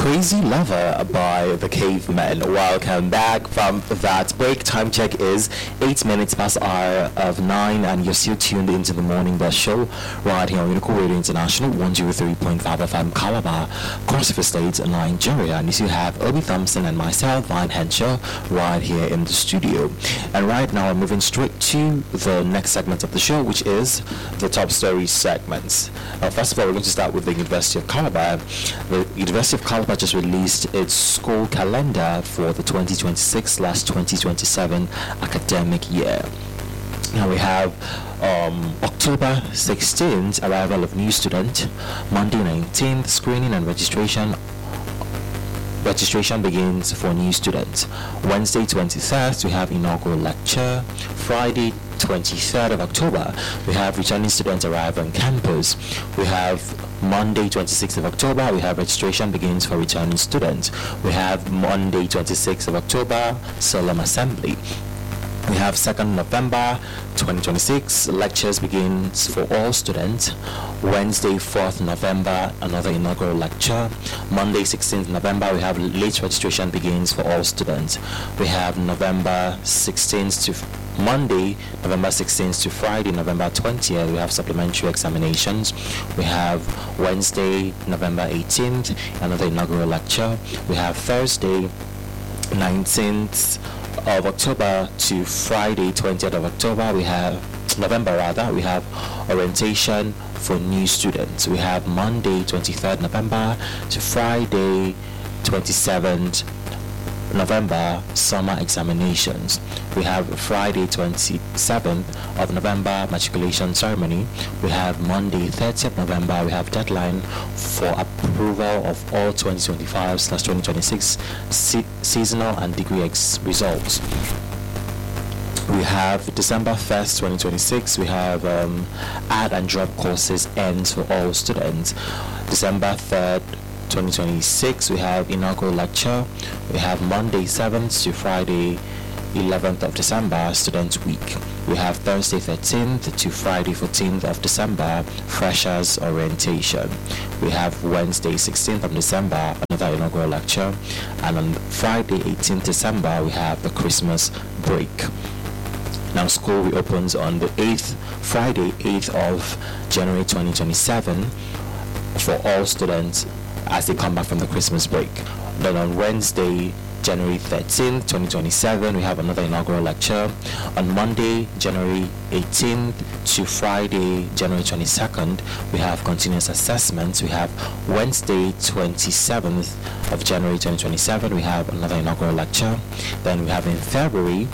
Crazy Lover by The Cavemen. Welcome back from that break. Time check is 8 minutes past hour of 9, and you're still tuned into the Morning Bus Show right here on Unicorn Radio International 103.5 FM Calabar, Cross River State, Nigeria. And you still have Obi Thompson and myself, Vine Henshaw, right here in the studio. And right now, I'm moving straight to the next segment of the show, which is the top story segments. First of all, we're going to start with the University of Calabar. The University of Calabar just released its school calendar for the 2026/2027 academic year. Now we have October 16th, arrival of new student, Monday 19th, screening and registration. Registration begins for new students. Wednesday 23rd, we have inaugural lecture. Friday 23rd of October, we have returning students arrive on campus. We have Monday 26th of October, we have registration begins for returning students. We have Monday 26th of October, solemn assembly. We have 2nd November 2026, lectures begins for all students. Wednesday 4th November, another inaugural lecture. Monday 16th November, we have late registration begins for all students. We have November 16th to Monday, November 16th to Friday, November 20th, we have supplementary examinations. We have Wednesday, November 18th, another inaugural lecture. We have Thursday 19th of October to Friday 20th of October, we have we have orientation for new students. We have Monday 23rd November to Friday 27th November, summer examinations. We have Friday 27th of November, matriculation ceremony. We have Monday 30th November, we have deadline for approval of all 2025/2026 seasonal and degree results. We have December 1st 2026, we have add and drop courses ends for all students. December 3rd 2026, we have inaugural lecture. We have Monday 7th to Friday 11th of December, student week. We have Thursday 13th to Friday 14th of December, freshers orientation. We have Wednesday 16th of December, another inaugural lecture. And on Friday 18th December, we have the Christmas break. Now school reopens on the Friday 8th of January 2027 for all students as they come back from the Christmas break. Then on Wednesday, January 13th, 2027, we have another inaugural lecture. On Monday, January 18th to Friday, January 22nd, we have continuous assessments. We have Wednesday, 27th of January 2027, we have another inaugural lecture. Then we have in February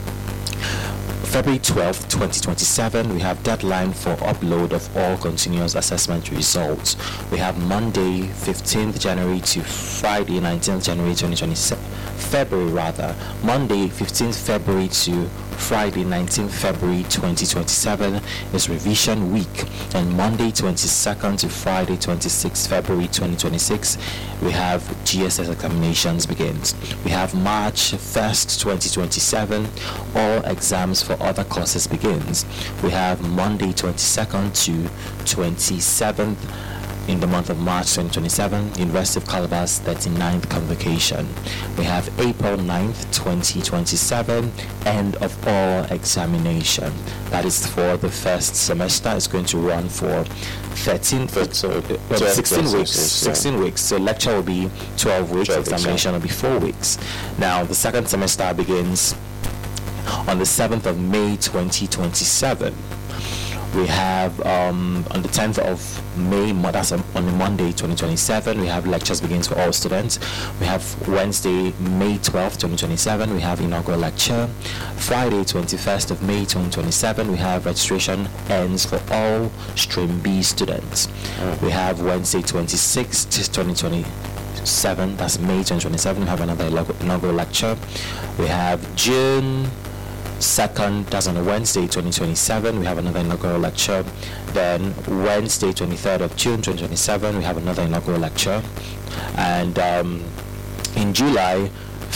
12th, 2027, we have deadline for upload of all continuous assessment results. We have Monday, 15th January to Friday, 19th January 2027. Monday, 15th February to Friday, 19th February 2027 is revision week, and Monday 22nd to Friday 26th February 2026 we have GSS examinations begins. We have March 1st 2027, all exams for other courses begins. We have Monday 22nd to 27th in the month of March 2027, University of Calabar's 39th convocation. We have April 9th, 2027, end of all examination. That is for the first semester. It's going to run for 16 weeks. 16 weeks. So lecture will be 12 weeks, examination will be 4 weeks. Now, the second semester begins on the 7th of May, 2027. We have on the 10th of May, that's on the Monday 2027, we have lectures begins for all students. We have Wednesday, May 12th 2027, we have inaugural lecture. Friday 21st of May 2027, we have registration ends for all stream B students. We have Wednesday 26th 2027, that's May 2027, we have another inaugural lecture. We have June 2nd, that's on a Wednesday 2027, we have another inaugural lecture. Then Wednesday 23rd of June 2027, we have another inaugural lecture. And in July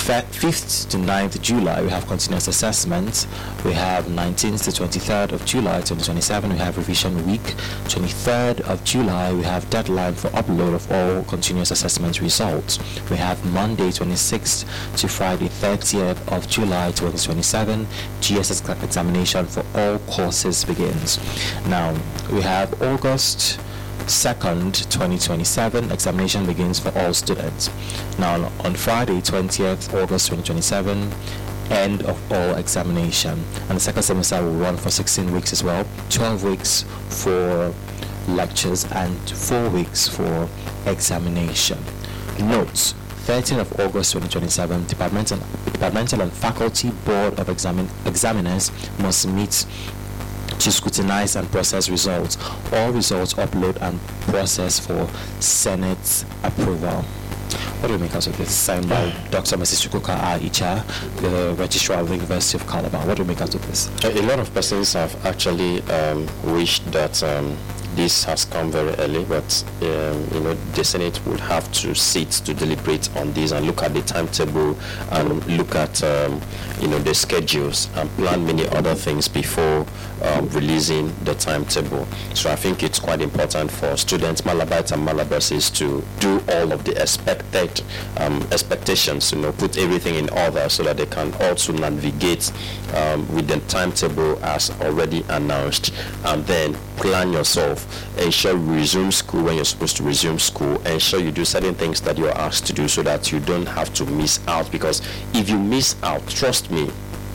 5th to 9th July, we have continuous assessment. We have 19th to 23rd of July 2027, we have revision week. 23rd of July, we have deadline for upload of all continuous assessment results. We have Monday 26th to Friday 30th of July 2027, GSS examination for all courses begins. Now, we have August 2nd, 2027, examination begins for all students. Now, on Friday, 20th August 2027, end of all examination. And the second semester will run for 16 weeks as well, 12 weeks for lectures and 4 weeks for examination. Notes: 13th of August 2027, departmental and faculty board of examiners must meet to scrutinize and process results. All results upload and process for Senate approval. What do we make out of this? Signed by Dr. Mrs. Chukwuka Aicha, the Registrar of the University of Calabar. What do we make out of this? A lot of persons have actually wished that this has come very early, but the Senate would have to sit to deliberate on this and look at the timetable and look at the schedules and plan many other things before releasing the timetable. So I think it's quite important for students, Malabites and Malabasis, to do all of the expectations, put everything in order so that they can also navigate with the timetable as already announced, and then plan yourself. Ensure you resume school when you're supposed to resume school. Ensure you do certain things that you're asked to do so that you don't have to miss out, because if you miss out, trust me,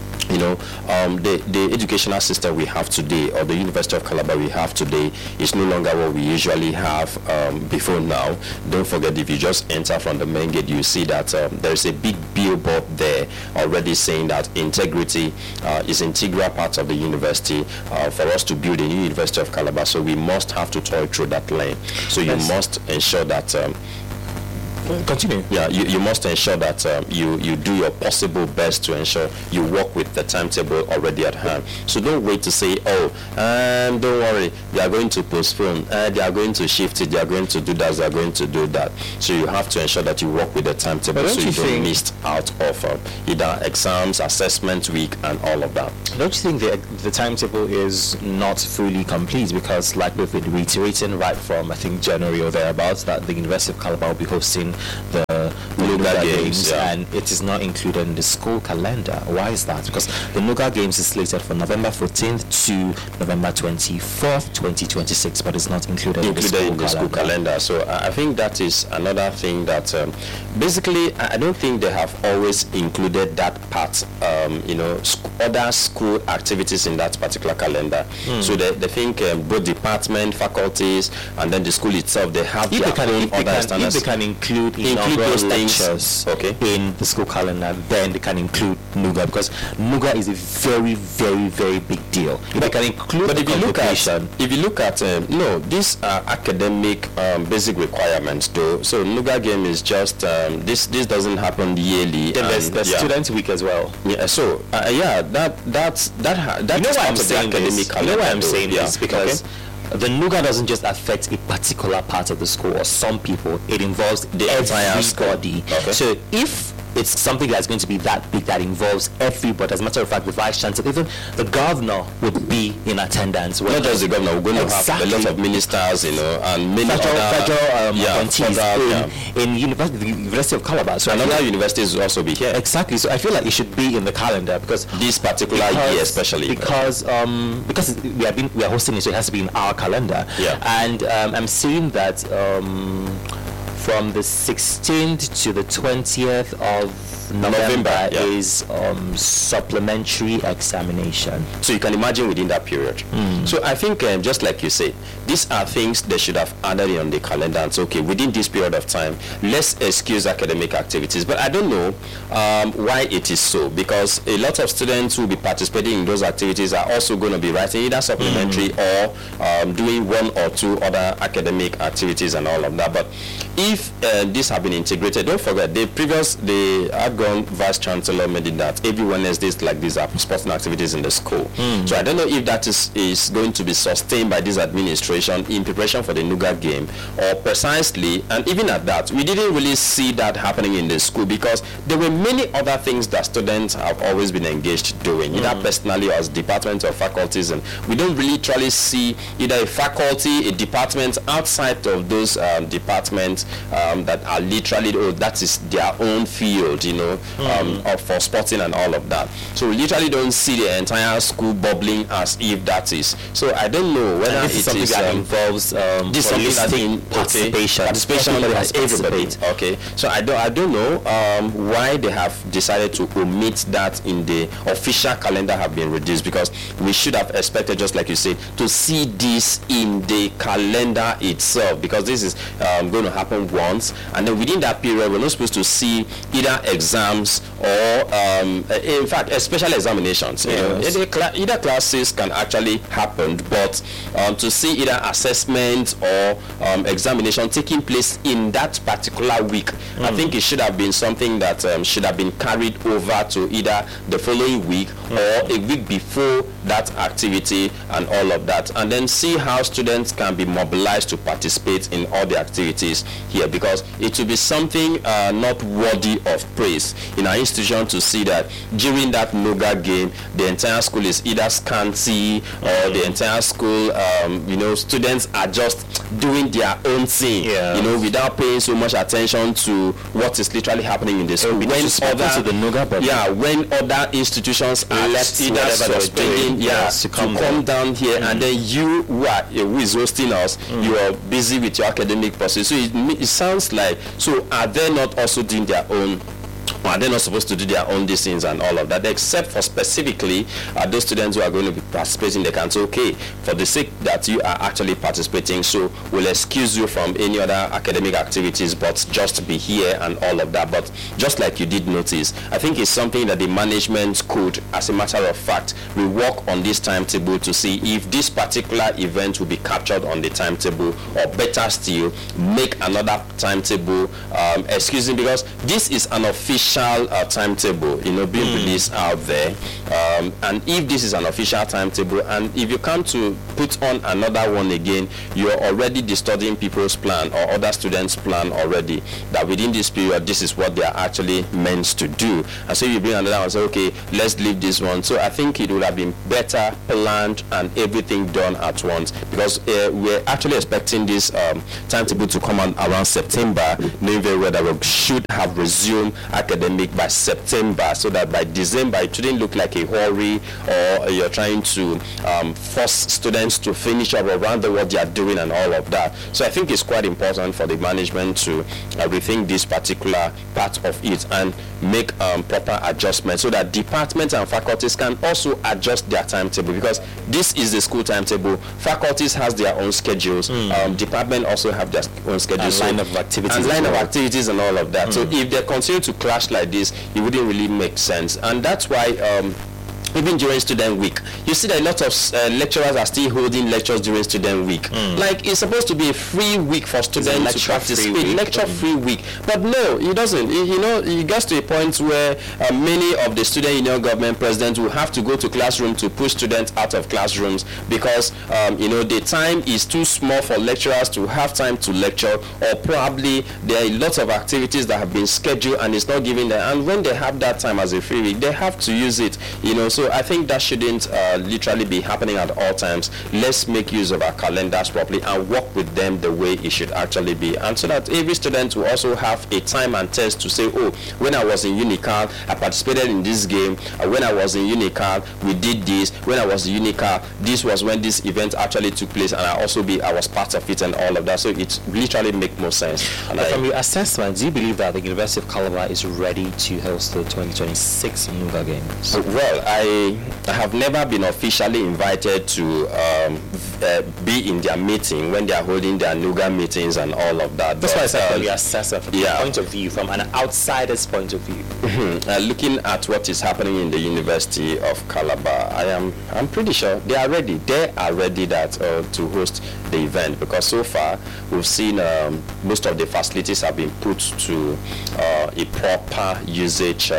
the educational system we have today, or the University of Calabar we have today, is no longer what we usually have before now. Don't forget, if you just enter from the main gate, you see that there's a big billboard there already saying that integrity is an integral part of the university for us to build a new University of Calabar. So we must have to toil through that lane. So you must ensure that continue. Yeah, you must ensure that you do your possible best to ensure you work with the timetable already at hand. So don't wait to say, don't worry, they are going to postpone, they are going to shift it, they are going to do that, they are going to do that. So you have to ensure that you work with the timetable so you don't miss out of either exams, assessment week, and all of that. Don't you think the timetable is not fully complete? Because like we've been reiterating right from, I think, January or thereabouts, that the University of Calabar will be hosting the NUGA Games, and it is not included in the school calendar. Why is that? Because the NUGA Games is slated for November 14th to November 24th, 2026, but it's not included in the school calendar. So I think that is another thing that basically I don't think they have always included that part, other school activities in that particular calendar. So they think both department, faculties, and then the school itself, they have their own other standards. If they can include those lectures in the school calendar, then they can include NUGA, because NUGA is a very, very, very big deal. If they can include, but if you look at these are academic basic requirements though. So NUGA game is just this doesn't happen yearly. Then there's the student week as well. Yeah. So that you know why I'm saying this? You know why I'm saying this? Because the NUGA doesn't just affect a particular part of the school or some people. It involves the entire body. So if it's something that's going to be that big, that involves everybody, as a matter of fact, the vice chancellor, even the governor would be in attendance. Not just the governor, we're going to have a lot of ministers, and many federal in the University of Calabar. So another universities will also be here. Exactly. So I feel like it should be in the calendar, because this particular year, especially because we are hosting it, so it has to be in our calendar. Yeah. And I'm seeing that from the 16th to the 20th of November is supplementary examination. So you can imagine within that period. So I think just like you said, these are things they should have added on the calendar and say, okay, within this period of time, let's excuse academic activities. But I don't know why it is so, because a lot of students who will be participating in those activities are also going to be writing either supplementary or doing one or two other academic activities and all of that. But if these have been integrated, don't forget the Oregon Vice Chancellor made it that every Wednesdays like these are sporting activities in the school. So I don't know if that is going to be sustained by this administration in preparation for the Nuga game, or precisely, and even at that, we didn't really see that happening in the school because there were many other things that students have always been engaged doing, either personally or as departments or faculties, and we don't really truly see either a faculty, a department outside of those departments that are literally, that is their own field, for sporting and all of that. So we literally don't see the entire school bubbling as if that is. So I don't know whether it is something that involves this participation by everybody. Okay, so I don't know why they have decided to omit that in the official calendar have been reduced, because we should have expected, just like you said, to see this in the calendar itself, because this is going to happen once, and then within that period we're not supposed to see either exams or in fact special examinations. Yes. Either classes can actually happen, but to see either assessment or examination taking place in that particular week, I think it should have been something that should have been carried over to either the following week or a week before that activity and all of that, and then see how students can be mobilized to participate in all the activities here, because it will be something not worthy of praise in our institution to see that during that Nuga game the entire school is either scanty or the entire school students are just doing their own thing, without paying so much attention to what is literally happening in the school. When other institutions are left either suspending to come down here, and then you who is hosting us, you are busy with your academic process. So it sounds like, so are they not also doing their own? Are they not supposed to do their own these things and all of that, except for specifically those students who are going to be participating? They can say, okay, for the sake that you are actually participating, so we'll excuse you from any other academic activities, but just be here and all of that. But just like you did notice, I think it's something that the management could, as a matter of fact, rework on this timetable to see if this particular event will be captured on the timetable, or better still, make another timetable, because this is an official timetable being released out there, and if this is an official timetable, and if you come to put on another one again, you're already distorting people's plan or other students' plan already, that within this period this is what they are actually meant to do. And so you bring another one and say, okay, let's leave this one. So I think it would have been better planned and everything done at once, because we're actually expecting this timetable to come on around September, knowing very well that we should have resumed academic by September, so that by December it shouldn't look like a hurry, or you're trying to force students to finish up around what they are doing and all of that. So I think it's quite important for the management to rethink this particular part of it and make proper adjustments, so that departments and faculties can also adjust their timetable, because this is the school timetable. Faculties has their own schedules, department also have their own schedules, and line of activities and all of that. So if they continue to clash like this, it wouldn't really make sense. And that's why even during student week, you see that a lot of lecturers are still holding lectures during student week. Like, it's supposed to be a free week for students to participate, lecture-free week. But no, it doesn't. It gets to a point where many of the student union government presidents will have to go to classroom to push students out of classrooms, because the time is too small for lecturers to have time to lecture, or probably there are lots of activities that have been scheduled and it's not given them. And when they have that time as a free week, they have to use it. So I think that shouldn't literally be happening at all times. Let's make use of our calendars properly and work with them the way it should actually be, and so that every student will also have a time and test to say, oh, when I was in Unical, I participated in this game. When I was in Unical, we did this. When I was in Unical, this was when this event actually took place, and I was part of it and all of that. So it literally makes more sense. And from your assessment, do you believe that the University of Calabar is ready to host the 2026 Nuga Games? Well, I have never been officially invited to be in their meeting when they are holding their NUGA meetings and all of that. That's why I said from the assessor, from yeah. the point of view, from an outsider's point of view. Looking at what is happening in the University of Calabar, I'm pretty sure they are ready. They are ready that to host the event, because so far we've seen most of the facilities have been put to a proper usage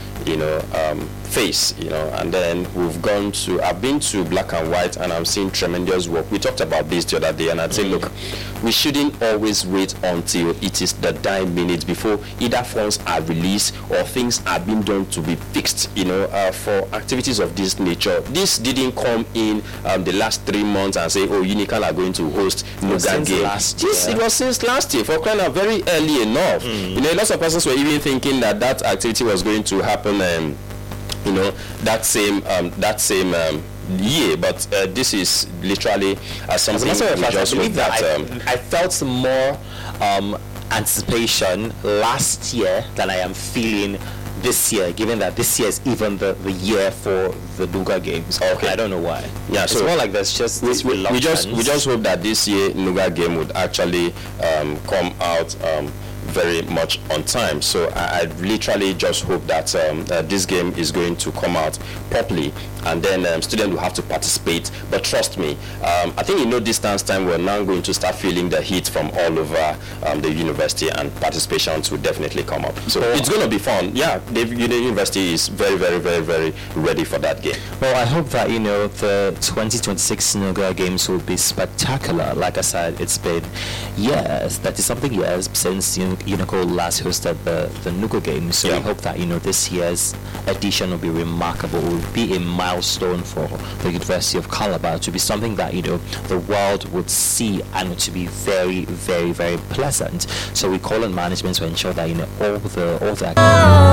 face, and then I've been to Black and White, and I'm seeing tremendous work. We talked about this the other day, and I'd say, look, we shouldn't always wait until it is the dying minutes before either funds are released or things are being done to be fixed, for activities of this nature. This didn't come in the last 3 months and say, oh, Unical are going to host NUGA game. It was since last year, for crying out, very early enough. Lots of persons were even thinking that activity was going to happen that same year, but this is literally something. As a matter of fact, I believe that I felt more anticipation last year than I am feeling this year, given that this year is even the year for the NUGA games. Okay. I don't know why. Yeah, it's more like there's just this reluctance. We just hope that this year NUGA game would actually come out very much on time. So I literally just hope that this game is going to come out properly, and then students will have to participate. But trust me, I think distance time, we're now going to start feeling the heat from all over the university, and participations will definitely come up. So it's going to be fun. Yeah, the university is very, very, very, very ready for that game. Well, I hope that the 2026 NUGA games will be spectacular. Like I said, it's been years, 30-something years since Unical last hosted the NUGA games. So we hope that this year's edition will be remarkable. It will be a milestone for the University of Calabar, to be something that the world would see, and to be very, very, very pleasant. So we call on management to ensure that all the